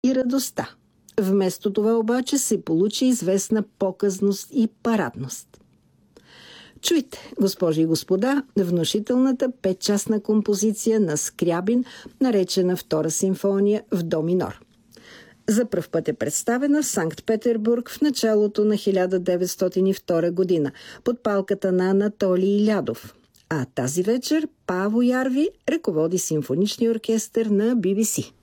и радостта. Вместо това обаче се получи известна показност и парадност. Чуйте, госпожи и господа, внушителната 5-частна композиция на Скрябин, наречена Втора симфония в до минор. За пръв път е представена в Санкт-Петербург в началото на 1902 година под палката на Анатолий Лядов. А тази вечер Пааво Ярви ръководи симфоничния оркестър на BBC.